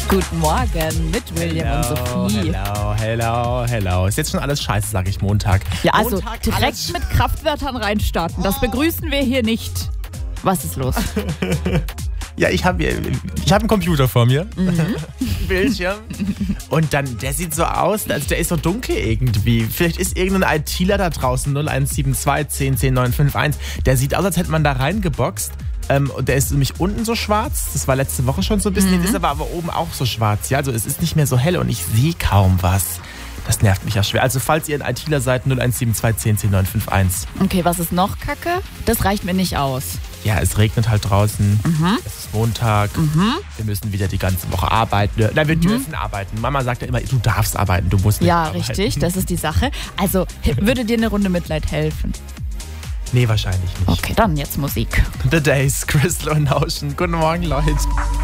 Guten Morgen mit William und Sophie. Hello. Ist jetzt schon alles scheiße, sag ich, Montag. Ja, also Montag direkt alles mit Kraftwörtern reinstarten. Das begrüßen wir hier nicht. Was ist los? Ja, ich hab einen Computer vor mir. Bildschirm. Und dann, der sieht so aus, also der ist so dunkel irgendwie. Vielleicht ist irgendein ITler da draußen, 0172 10 10 951. Der sieht aus, als hätte man da reingeboxt. Und der ist nämlich unten so schwarz. Das war letzte Woche schon so ein bisschen. Jetzt ist aber oben auch so schwarz. Ja, also es ist nicht mehr so hell und ich sehe kaum was. Das nervt mich ja schwer. Also falls ihr ein ITler seid, 0172 10 10 951. Okay, was ist noch Kacke? Das reicht mir nicht aus. Ja, es regnet halt draußen. Es ist Montag. Wir müssen wieder die ganze Woche arbeiten. Nein, wir dürfen arbeiten. Mama sagt ja immer, du darfst arbeiten, du musst nicht arbeiten. Ja, richtig, das ist die Sache. Also, würde dir eine Runde Mitleid helfen? Nee, wahrscheinlich nicht. Okay, dann jetzt Musik. The Days, Crystal und Ocean. Guten Morgen, Leute.